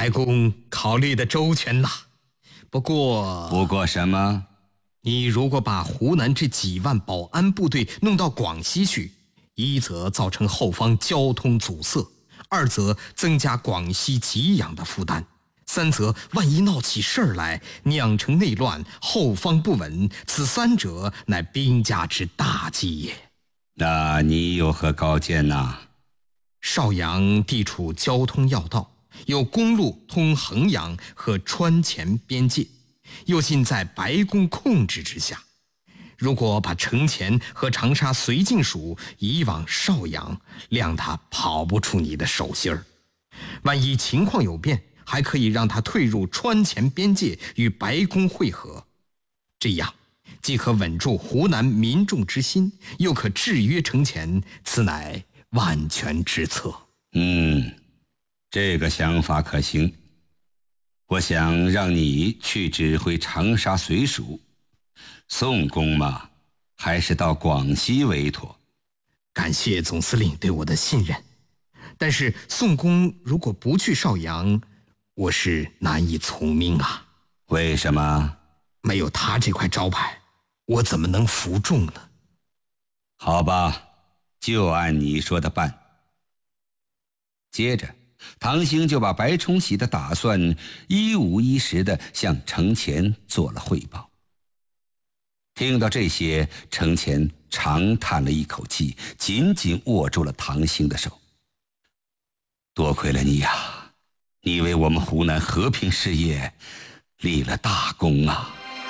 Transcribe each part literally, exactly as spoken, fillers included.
白宫考虑的周全呐。不过不过什么？ 你如果把湖南这几万保安部队弄到广西去，一则造成后方交通阻塞，二则增加广西给养的负担，三则万一闹起事儿来，酿成内乱，后方不稳，此三者乃兵家之大忌也。 那你有何高见呐？ 邵阳地处交通要道，有公路通衡阳和川黔边界，又尽在白宫控制之下。如果把程潜和长沙绥靖署移往邵阳，谅他跑不出你的手心儿。万一情况有变，还可以让他退入川黔边界与白宫会合。这样既可稳住湖南民众之心，又可制约程潜，此乃万全之策。 嗯，这个想法可行。我想让你去指挥长沙绥署，宋公嘛，还是到广西为妥。 感谢总司令对我的信任，但是宋公如果不去邵阳，我是难以从命啊。 为什么？ 没有他这块招牌，我怎么能服众呢？ 好吧，就按你说的办。接着唐兴就把白崇禧的打算一五一十地向程潜做了汇报。听到这些，程潜长叹了一口气，紧紧握住了唐兴的手。多亏了你呀，你为我们湖南和平事业立了大功啊。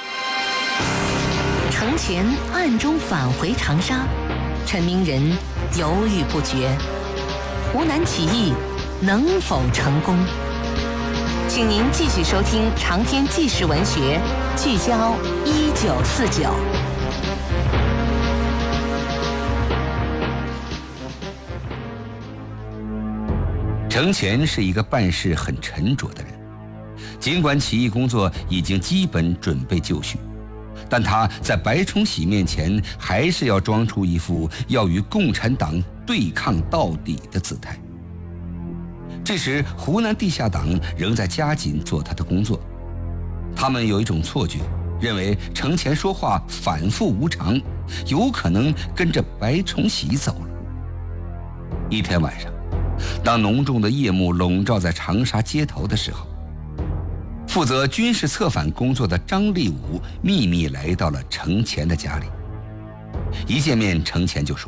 程潜暗中返回长沙，陈明仁犹豫不决，湖南起义能否成功？请您继续收听长篇纪实文学，聚焦一九四九。 程潜是一个办事很沉着的人，尽管起义工作已经基本准备就绪，但他在白崇禧面前还是要装出一副要与共产党对抗到底的姿态。这时湖南地下党仍在加紧做他的工作，他们有一种错觉，认为程潜说话反复无常，有可能跟着白崇禧走了。一天晚上，当浓重的夜幕笼罩在长沙街头的时候，负责军事策反工作的张立武秘密来到了程潜的家里。一见面，程潜就说：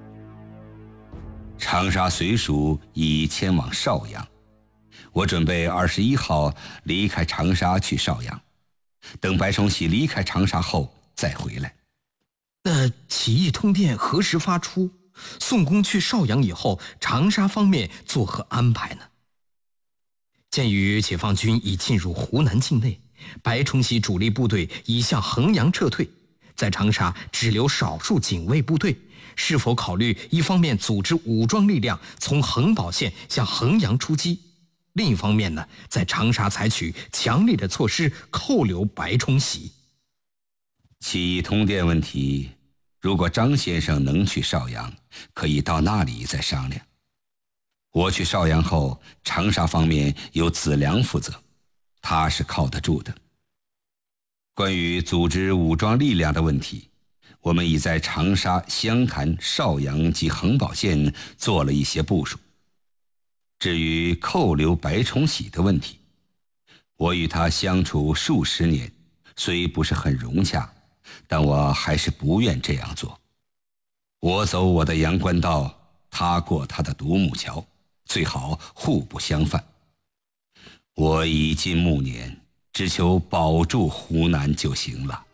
长沙绥署已迁往邵阳，我准备二十一号离开长沙去邵阳，等白崇禧离开长沙后再回来。 那起义通电何时发出？宋公去邵阳以后，长沙方面作何安排呢？鉴于解放军已进入湖南境内，白崇禧主力部队已向衡阳撤退，在长沙只留少数警卫部队，是否考虑一方面组织武装力量从衡宝县向衡阳出击，另一方面呢，在长沙采取强烈的措施扣留白崇禧？ 起义通电问题，如果张先生能去邵阳，可以到那里再商量。我去邵阳后，长沙方面由子良负责，他是靠得住的。关于组织武装力量的问题，我们已在长沙、湘潭、邵阳及衡宝县做了一些部署。至于扣留白崇禧的问题，我与他相处数十年，虽不是很融洽，但我还是不愿这样做。我走我的阳关道，他过他的独木桥，最好互不相犯。我已近暮年，只求保住湖南就行了。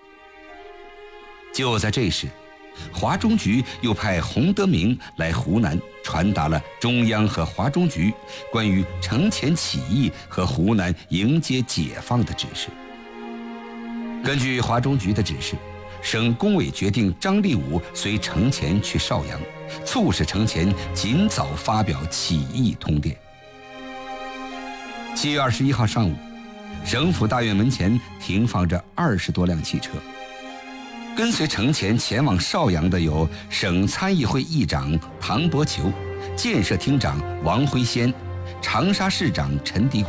就在这时，华中局又派洪德明来湖南，传达了中央和华中局关于程潜起义和湖南迎接解放的指示。根据华中局的指示，省工委决定张立武随程潜去邵阳，促使程潜尽早发表起义通电。七月二十一号上午，省府大院门前停放着二十多辆汽车。跟随程潜前往邵阳的有省参议会议长唐伯求、建设厅长王辉先、长沙市长陈迪